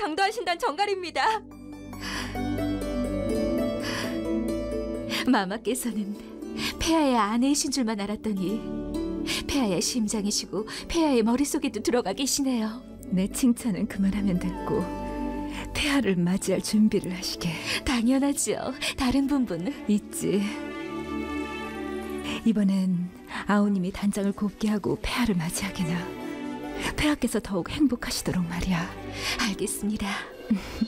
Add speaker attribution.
Speaker 1: 당도하신다는 정갈입니다.
Speaker 2: 마마께서는 폐하의 아내이신 줄만 알았더니 폐하의 심장이시고 폐하의 머릿속에도 들어가 계시네요.
Speaker 3: 내 칭찬은 그만하면 됐고 폐하를 맞이할 준비를 하시게.
Speaker 2: 당연하죠. 다른 분은
Speaker 3: 있지. 이번엔 아우님이 단장을 곱게 하고 폐하를 맞이하게나. 폐하께서 더욱 행복하시도록 말이야.
Speaker 2: 알겠습니다.